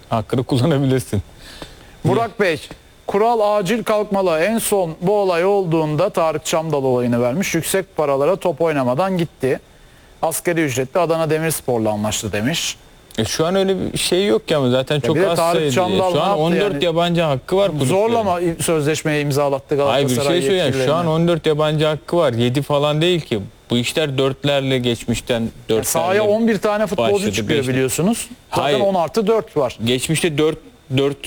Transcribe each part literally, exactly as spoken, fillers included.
Hakkını kullanabilirsin. Burak Bey, kural acil kalkmalı. En son bu olay olduğunda Tarık Çamdal olayını vermiş. Yüksek paralara top oynamadan gitti. Asgari ücretli Adana Demirspor'la anlaştı demiş. E şu an öyle bir şey yok ki ama zaten çok az sayıda. Şu an on dört yani, yabancı hakkı var. Zorlama sözleşmeye imzalattı Galatasaray. Hayır bir şey söyleyeyim. Şu an on dört yabancı hakkı var. yedi falan değil ki. Bu işler dörtlerle geçmişten dörtlerle yani sahaya on bir tane futbolcu başladı, çıkıyor beşte. Biliyorsunuz. Zaten hayır, on artı dört var. Geçmişte dört dört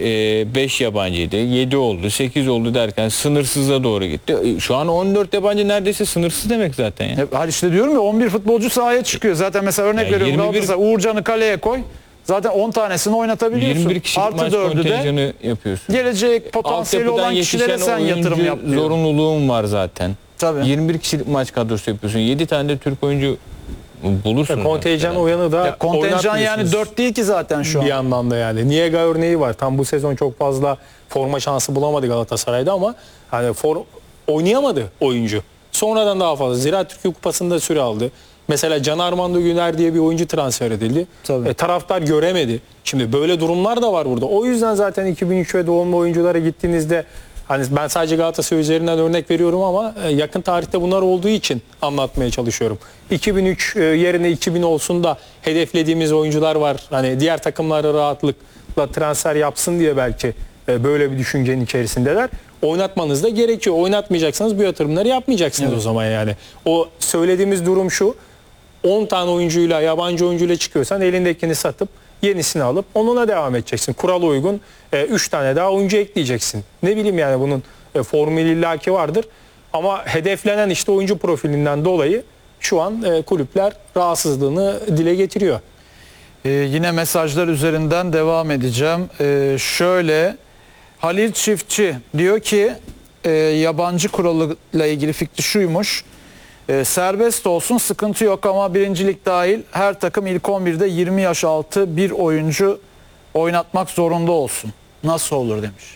beş yabancıydı. yedi oldu, sekiz oldu derken sınırsıza doğru gitti. Şu an on dört yabancı neredeyse sınırsız demek zaten ya. Hadi işte diyorum ya on bir futbolcu sahaya çıkıyor. Zaten mesela örnek yani veriyorum Galatasaray Uğurcan'ı kaleye koy. Zaten on tanesini oynatabiliyorsun. yirmi bir kişilik artı maç kontenjanı yapıyorsun. Gelecek potansiyeli olan kişilere sen yatırım yap. Zorunluluğun var zaten. Tabii. yirmi bir kişilik maç kadrosu yapıyorsun. yedi tane de Türk oyuncu bulursun. Ya kontenjan o yanı da ya kontenjan yani dört değil ki zaten şu an. Bir yandan da yani. Niega örneği var. Tam bu sezon çok fazla forma şansı bulamadı Galatasaray'da ama hani for, oynayamadı oyuncu. Sonradan daha fazla. Ziraat Türkiye Kupası'nda süre aldı. Mesela Can Armando Güner diye bir oyuncu transfer edildi. E, taraftar göremedi. Şimdi böyle durumlar da var burada. O yüzden zaten iki bin üç ve doğumlu oyunculara gittiğinizde hani ben sadece Galatasaray üzerinden örnek veriyorum ama yakın tarihte bunlar olduğu için anlatmaya çalışıyorum. iki bin üç yerine iki bin olsun da hedeflediğimiz oyuncular var. Hani diğer takımlara rahatlıkla transfer yapsın diye belki böyle bir düşüncenin içerisindeler. Oynatmanız da gerekiyor. Oynatmayacaksanız bu yatırımları yapmayacaksınız evet. O zaman yani. O söylediğimiz durum şu. on tane oyuncuyla, yabancı oyuncuyla çıkıyorsan elindekini satıp yenisini alıp onunla devam edeceksin. Kurala uygun üç e, tane daha oyuncu ekleyeceksin. Ne bileyim yani bunun e, formülü illaki vardır. Ama hedeflenen işte oyuncu profilinden dolayı şu an e, kulüpler rahatsızlığını dile getiriyor. Ee, yine mesajlar üzerinden devam edeceğim. Ee, şöyle Halil Çiftçi diyor ki e, yabancı kuralıyla ilgili fikri şuymuş. E, serbest olsun sıkıntı yok ama birincilik dahil her takım ilk on birde yirmi yaş altı bir oyuncu oynatmak zorunda olsun. Nasıl olur demiş.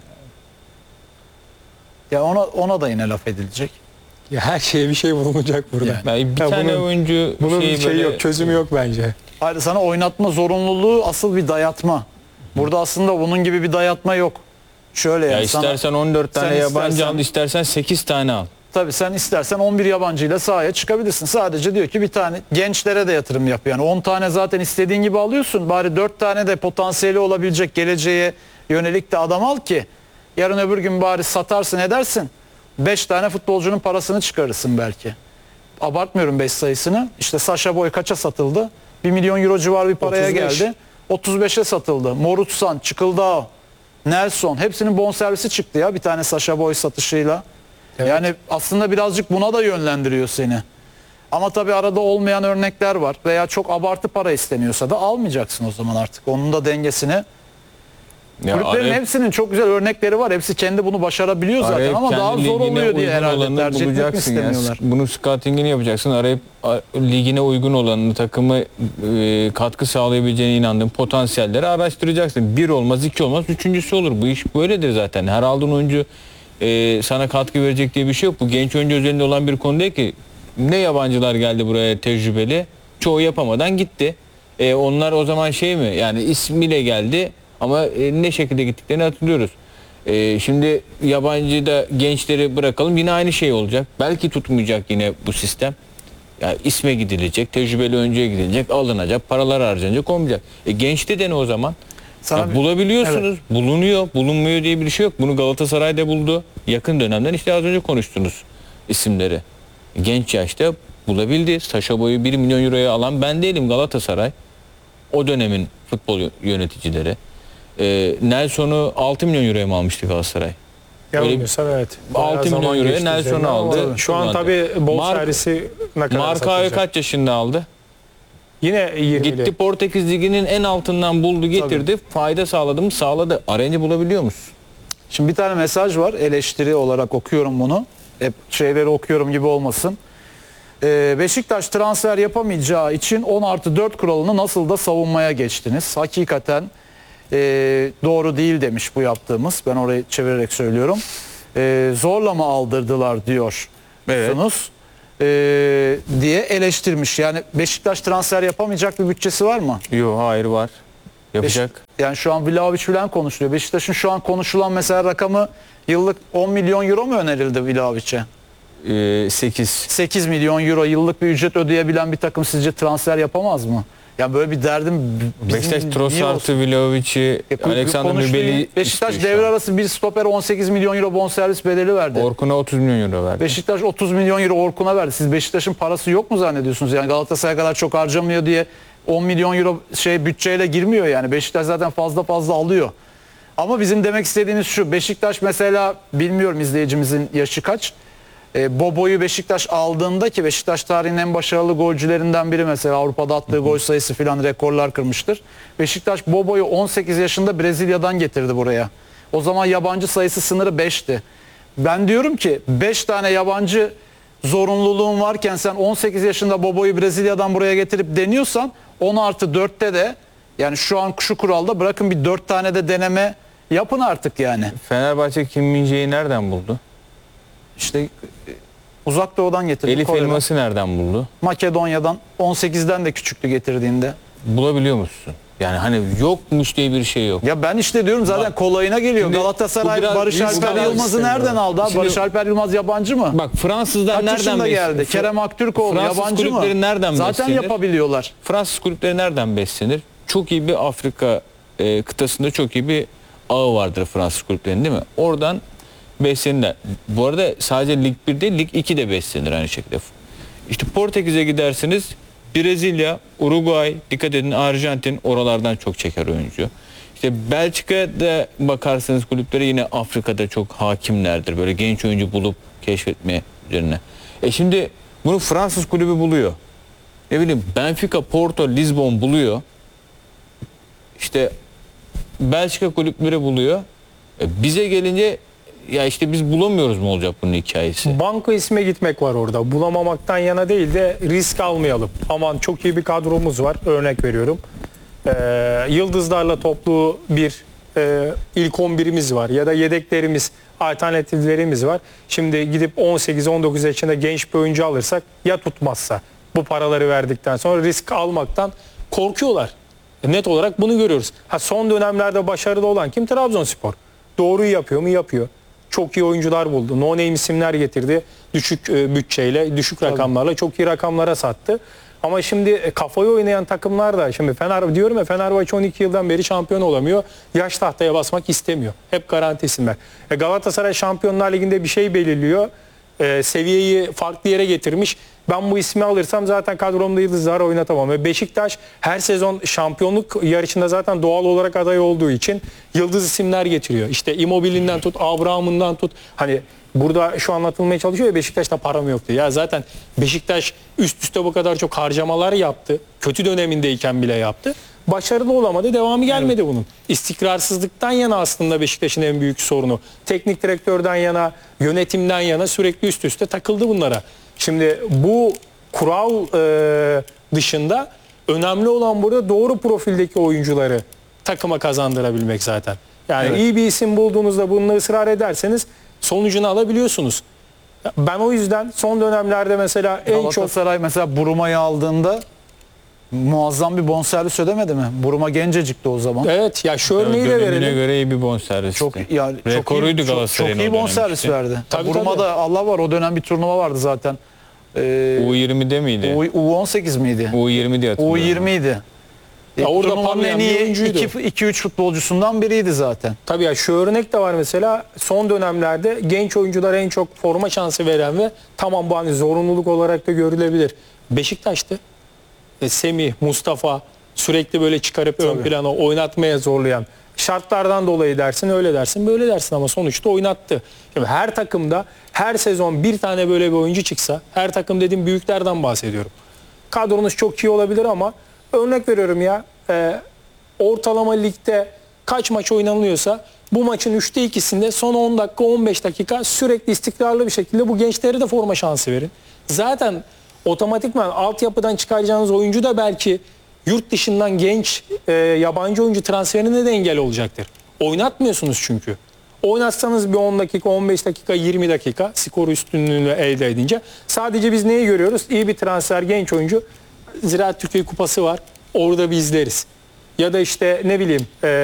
Ya ona ona da yine laf edilecek. Ya her şeye bir şey bulunacak burada. Yani. Yani bir ya tane bunun, oyuncu bunun şey bir şey böyle... yok, çözümü yok bence. Hayır, sana oynatma zorunluluğu asıl bir dayatma. Burada aslında bunun gibi bir dayatma yok. Şöyle ya yani istersen sana, on dört tane yabancı istersen, al, istersen sekiz tane al. Tabii sen istersen on bir yabancıyla sahaya çıkabilirsin. Sadece diyor ki bir tane gençlere de yatırım yap. Yani on tane zaten istediğin gibi alıyorsun. Bari dört tane de potansiyeli olabilecek geleceğe yönelik de adam al ki yarın öbür gün bari satarsın edersin. beş tane futbolcunun parasını çıkarırsın belki. Abartmıyorum beş sayısını. İşte Sacha Boy kaça satıldı? bir milyon euro civarı bir paraya otuz beş geldi. otuz beşe satıldı. Morutsan, Çıkıldağ, Nelson hepsinin bonservisi çıktı ya bir tane Sacha Boy satışıyla. Evet. Yani aslında birazcık buna da yönlendiriyor seni. Ama tabii arada olmayan örnekler var veya çok abartı para isteniyorsa da almayacaksın o zaman artık. Onun da dengesini. Ya kulüplerin arayıp, hepsinin çok güzel örnekleri var. Hepsi kendi bunu başarabiliyor zaten ama daha zor oluyor diye herhalde tercih etmek istemiyorlar. Yani. Bunun scouting'ini yapacaksın. Arayıp ligine uygun olanını, takımı e, katkı sağlayabileceğine inandığın potansiyelleri araştıracaksın. Bir olmaz, iki olmaz, üçüncüsü olur. Bu iş böyledir zaten. Her aldığın oyuncu e, sana katkı verecek diye bir şey yok. Bu genç oyuncu özelinde olan bir konu değil ki. Ne yabancılar geldi buraya tecrübeli. Çoğu yapamadan gitti. E, onlar o zaman şey mi? Yani ismiyle geldi. Ama e, ne şekilde gittiklerini hatırlıyoruz. E, şimdi yabancı da gençleri bırakalım yine aynı şey olacak. Belki tutmayacak yine bu sistem. Yani isme gidilecek, tecrübeli oyuncuya gidilecek, alınacak, paralar harcanacak, olmayacak. E, gençte de ne o zaman? Ya, bulabiliyorsunuz, evet. Bulunuyor, bulunmuyor diye bir şey yok. Bunu Galatasaray'da buldu. Yakın dönemden işte az önce konuştunuz isimleri. Genç yaşta bulabildi. Sacha Boy'u bir milyon euroya alan ben değilim, Galatasaray. O dönemin futbol yöneticileri. Ee, Nelson'u altı milyon euroya mı almıştı Galatasaray? Yanılmıyorsam evet. altı milyon euroya Nelson'u aldı. Şu an tabii bol servisi ne kadar Marka'yı kaç yaşında aldı? Yine yirmili. Gitti Portekiz Ligi'nin en altından buldu getirdi. Tabii. Fayda sağladı mı? Sağladı. Arayınca bulabiliyor musun? Şimdi bir tane mesaj var. Eleştiri olarak okuyorum bunu. Hep şeyleri okuyorum gibi olmasın. Ee, Beşiktaş transfer yapamayacağı için on artı dört kuralını nasıl da savunmaya geçtiniz? Hakikaten e, doğru değil demiş bu yaptığımız. Ben orayı çevirerek söylüyorum. E, zorla mı aldırdılar diyor. Evet. E, diye eleştirmiş. Yani Beşiktaş transfer yapamayacak bir bütçesi var mı? Yok, hayır var. Yapacak. Beş- yani şu an Vlahovic falan konuşuluyor. Beşiktaş'ın şu an konuşulan mesela rakamı yıllık on milyon euro mu önerildi Vlahovic'e? Ee, sekiz. sekiz milyon euro yıllık bir ücret ödeyebilen bir takım sizce transfer yapamaz mı? Ya böyle bir derdim bizim Beşiktaş niye Trossard'ı, olsun? Vlahovic'i, E, ku- Alexander konuştuğu- Nübel'i Beşiktaş istiyor şu devre an. arası bir stoper on sekiz milyon euro bonservis bedeli verdi. Orkun'a otuz milyon euro verdi. Beşiktaş otuz milyon euro Orkun'a verdi. Siz Beşiktaş'ın parası yok mu zannediyorsunuz? Yani Galatasaray kadar çok harcamıyor diye on milyon euro şey bütçeyle girmiyor yani. Beşiktaş zaten fazla fazla alıyor. Ama bizim demek istediğimiz şu. Beşiktaş mesela, bilmiyorum izleyicimizin yaşı kaç. E, Bobo'yu Beşiktaş aldığında, ki Beşiktaş tarihinin en başarılı golcülerinden biri, mesela Avrupa'da attığı gol sayısı filan rekorlar kırmıştır. Beşiktaş Bobo'yu on sekiz yaşında Brezilya'dan getirdi buraya. O zaman yabancı sayısı sınırı beşti. Ben diyorum ki beş tane yabancı zorunluluğun varken sen on sekiz yaşında Bobo'yu Brezilya'dan buraya getirip deniyorsan, on artı dörtte de, yani şu an şu kuralda bırakın bir dört tane de deneme yapın artık yani. Fenerbahçe Kim Min-jae'yi nereden buldu? İşte e, Uzak Doğu'dan getirdi. Elif Kore'den. Elmas'ı nereden buldu? Makedonya'dan, on sekizden de küçüktü getirdiğinde. Bulabiliyor musun? Yani hani yokmuş diye bir şey yok. Ya ben işte diyorum zaten Bak, kolayına geliyor. şimdi Galatasaray bu biraz- Barış biz Alper biraz Yılmaz'ı istemiyorum. nereden aldı? abi? Şimdi- Barış Alper Yılmaz yabancı mı? Bak Fransızlar Kaç nereden yaşında geldi? beslenir? Kerem Aktürkoğlu Fransız yabancı mı? kulüpleri nereden Zaten beslenir? yapabiliyorlar. Fransız kulüpleri nereden beslenir? Çok iyi bir Afrika e, kıtasında çok iyi bir ağı vardır Fransız kulüplerinin, değil mi? Oradan beslenirler. Bu arada sadece Lig bir değil, Lig iki de beslenir aynı şekilde. İşte Portekiz'e gidersiniz, Brezilya, Uruguay, dikkat edin Arjantin oralardan çok çeker oyuncu. İşte Belçika'da bakarsanız kulüpleri yine Afrika'da çok hakimlerdir. Böyle genç oyuncu bulup keşfetme üzerine. E şimdi bunu Fransız kulübü buluyor. Ne bileyim Benfica, Porto, Lisbon buluyor. İşte Belçika kulüpleri buluyor. E bize gelince ya işte biz bulamıyoruz mu olacak bunun hikayesi? Banka isme gitmek var orada. Bulamamaktan yana değil de risk almayalım. Aman çok iyi bir kadromuz var. Örnek veriyorum. Ee, yıldızlarla toplu bir e, ilk on birimiz var. Ya da yedeklerimiz, alternatiflerimiz var. Şimdi gidip on sekiz on dokuz yaşında genç bir oyuncu alırsak ya tutmazsa, bu paraları verdikten sonra risk almaktan korkuyorlar. E, net olarak bunu görüyoruz. Ha, son dönemlerde başarılı olan kim? Trabzonspor. Doğruyu yapıyor mu? Yapıyor. Çok iyi oyuncular buldu. No name isimler getirdi. Düşük e, bütçeyle, düşük rakamlarla çok iyi rakamlara sattı. Ama şimdi e, kafayı oynayan takımlar da, şimdi Fener diyorum ya, Fenerbahçe on iki yıldan beri şampiyon olamıyor. Yaş tahtaya basmak istemiyor. Hep garanti isimler. E, Galatasaray Şampiyonlar Ligi'nde bir şey belirliyor. E, seviyeyi farklı yere getirmiş. Ben bu ismi alırsam zaten kadromda yıldızlar oynatamam. Ve Beşiktaş her sezon şampiyonluk yarışında zaten doğal olarak aday olduğu için yıldız isimler getiriyor. İşte Immobile'inden tut, Abraham'ından tut. Hani burada şu anlatılmaya çalışıyor ya, Beşiktaş'ta param yok diyor. Ya zaten Beşiktaş üst üste bu kadar çok harcamalar yaptı. Kötü dönemindeyken bile yaptı. Başarılı olamadı. Devamı gelmedi evet. Bunun. İstikrarsızlıktan yana aslında Beşiktaş'ın en büyük sorunu. Teknik direktörden yana, yönetimden yana sürekli üst üste takıldı bunlara. Şimdi bu kural e, dışında önemli olan burada doğru profildeki oyuncuları takıma kazandırabilmek zaten. Yani evet. iyi bir isim bulduğunuzda bununla ısrar ederseniz sonucunu alabiliyorsunuz. Ben o yüzden son dönemlerde mesela en çok... Galatasaray mesela Buruma'yı aldığında muazzam bir bonservis ödemedi mi? Buruma gencecikti o zaman. Evet ya şu örneği de verelim. Dönemine göre iyi bir bonservisti. Çok yani rekoruydu çok iyi, Galatasaray'ın. Çok, çok iyi bonservis işte. verdi. Tabii, Buruma tabii. da Allah var, o dönem bir turnuva vardı zaten. Ee, U yirmide miydi? U on sekiz miydi? U yirmi diye hatırlıyorum. U yirmi idi. Ya orada turnuvanın en parlayan bir iyi oyuncuydu. iki üç futbolcusundan biriydi zaten. Tabii ya şu örnek de var mesela, son dönemlerde genç oyunculara en çok forma şansı veren ve tamam bu hani zorunluluk olarak da görülebilir. Beşiktaş'tı. E, Semih, Mustafa sürekli böyle çıkarıp Tabii. ön plana oynatmaya zorlayan. Şartlardan dolayı dersin, öyle dersin, böyle dersin ama sonuçta oynattı. Şimdi her takımda her sezon bir tane böyle bir oyuncu çıksa, her takım dediğim büyüklerden bahsediyorum. Kadronuz çok iyi olabilir ama örnek veriyorum ya, e, ortalama ligde kaç maç oynanıyorsa bu maçın üçte ikisinde son on dakika on beş dakika sürekli istikrarlı bir şekilde bu gençlere de forma şansı verin. Zaten otomatikman altyapıdan çıkaracağınız oyuncu da belki yurt dışından genç e, yabancı oyuncu transferine de engel olacaktır. Oynatmıyorsunuz çünkü. Oynatsanız bir on dakika, on beş dakika, yirmi dakika skor üstünlüğünü elde edince sadece biz neyi görüyoruz? İyi bir transfer, genç oyuncu. Ziraat Türkiye Kupası var. Orada bir izleriz. ya da işte ne bileyim e,